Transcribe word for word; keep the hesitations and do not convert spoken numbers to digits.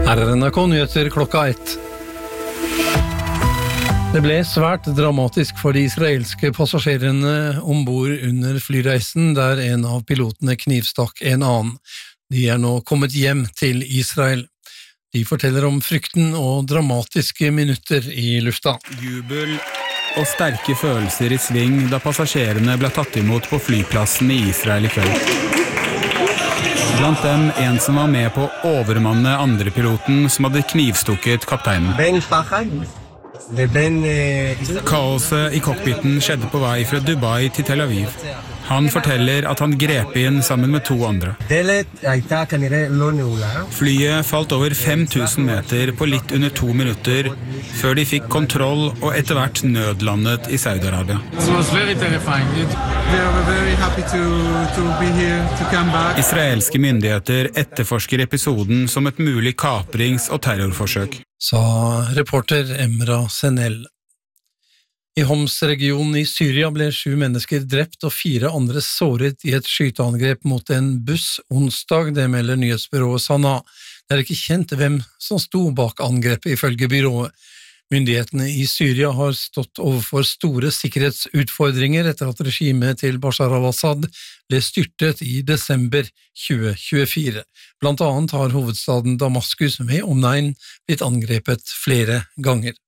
Her er N R K Nyheter klokka ett. Det ble svært dramatisk for de israelske passasjerene ombord under flyreisen, der en av pilotene knivstakk en annen. De er nå kommet hjem til Israel. De forteller om frykten og dramatiske minutter i lufta. Jubel og sterke følelser i sving da passasjerene ble tatt imot på flyplassen i Israel i kveld. Blant dem en som var med på å overmanne andre piloten som hadde knivstukket kapteinen. Kaoset i cockpiten skjedde på vei fra Dubai til Tel Aviv. Han forteller at han grep inn sammen med to andre. Flyet falt over fem tusen meter på litt under to minutter, før de fikk kontroll og etter hvert nødlandet i Saudi-Arabia. Israelske myndigheter etterforsker episoden som et mulig kaprings- og terrorforsøk, sa reporter Emra Senel. I Homs-regionen i Syria ble sju mennesker drept og fire andre såret i et skyteangrep mot en buss onsdag, det melder nyhetsbyrået Sana. Det er ikke kjent hvem som sto bak angrepet ifølge byrået. Myndighetene i Syria har stått overfor store sikkerhetsutfordringer etter at regimet til Bashar al-Assad ble styrtet i desember tjue tjuefire. Blant annet har hovedstaden Damaskus med omegn blitt angrepet flere ganger.